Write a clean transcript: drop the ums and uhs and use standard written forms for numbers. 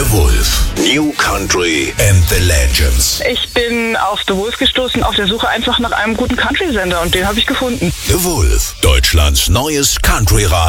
The Wolf. New Country and the Legends. Ich bin auf The Wolf gestoßen, auf der Suche einfach nach einem guten Country-Sender und den habe ich gefunden. The Wolf. Deutschlands neues Country-Radio.